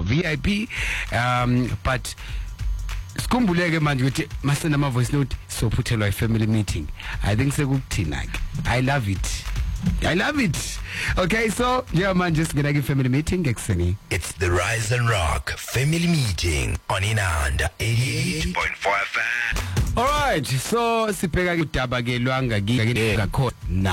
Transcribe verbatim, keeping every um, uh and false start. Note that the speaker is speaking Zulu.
V I P um but Skumbuleke manje ukuthi masena ama voice note sophuthelwa i-family meeting. I think sekukuthina ke. I love it. I love it. Okay, so yeah man, just gonna give family meeting ekseni. It's the Rise and Rock family meeting on Inanda eighty-eight point four F M. All right, so sibheka ke udaba ke lwanga ke ngakho